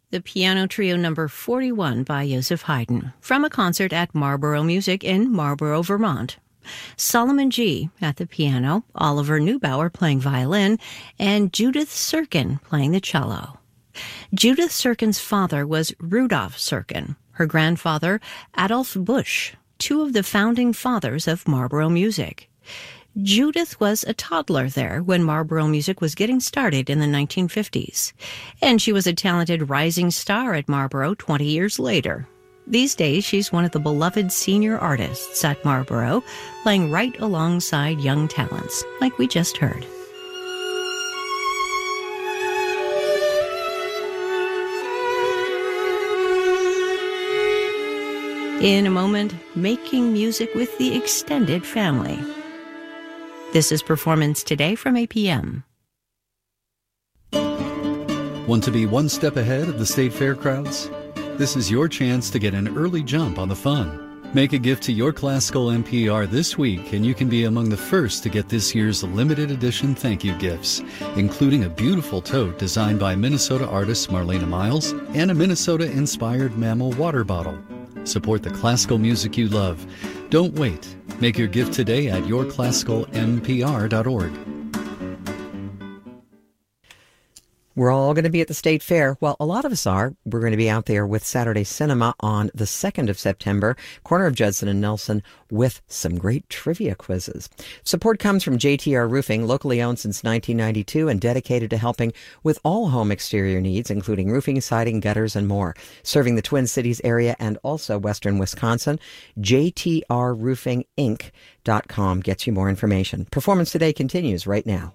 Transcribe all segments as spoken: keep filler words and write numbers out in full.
the piano trio number forty-one by Joseph Haydn, from a concert at Marlborough Music in Marlborough, Vermont. Solomon G. at the piano, Oliver Neubauer playing violin, and Judith Serkin playing the cello. Judith Serkin's father was Rudolf Serkin, her grandfather Adolf Busch, two of the founding fathers of Marlborough Music. Judith was a toddler there when Marlborough Music was getting started in the nineteen fifties, and she was a talented rising star at Marlborough twenty years later. These days, she's one of the beloved senior artists at Marlborough, playing right alongside young talents, like we just heard. In a moment, making music with the extended family. This is Performance Today from A P M. Want to be one step ahead of the state fair crowds? This is your chance to get an early jump on the fun. Make a gift to your classical N P R this week, and you can be among the first to get this year's limited edition thank you gifts, including a beautiful tote designed by Minnesota artist Marlena Miles and a Minnesota-inspired mammal water bottle. Support the classical music you love. Don't wait. Make your gift today at your classical n p r dot org. We're all going to be at the State Fair. Well, a lot of us are. We're going to be out there with Saturday Cinema on the second of September, corner of Judson and Nelson, with some great trivia quizzes. Support comes from J T R Roofing, locally owned since nineteen ninety-two and dedicated to helping with all home exterior needs, including roofing, siding, gutters, and more. Serving the Twin Cities area and also western Wisconsin, J T R roofing inc dot com gets you more information. Performance Today continues right now.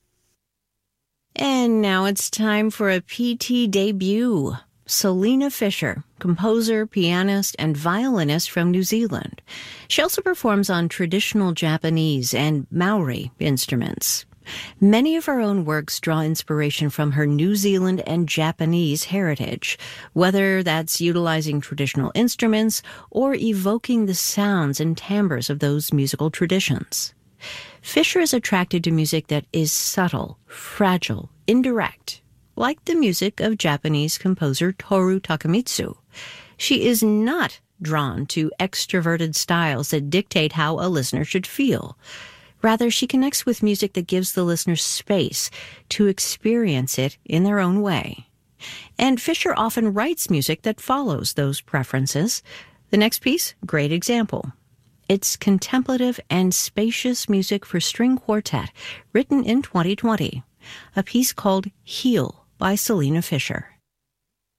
And now it's time for a P T debut. Selina Fisher, composer, pianist, and violinist from New Zealand. She also performs on traditional Japanese and Maori instruments. Many of her own works draw inspiration from her New Zealand and Japanese heritage, whether that's utilizing traditional instruments or evoking the sounds and timbres of those musical traditions. Fisher is attracted to music that is subtle, fragile, indirect, like the music of Japanese composer Toru Takemitsu. She is not drawn to extroverted styles that dictate how a listener should feel. Rather, she connects with music that gives the listener space to experience it in their own way. And Fisher often writes music that follows those preferences. The next piece, great example. It's contemplative and spacious music for string quartet, written in twenty twenty. A piece called Heal by Selina Fisher.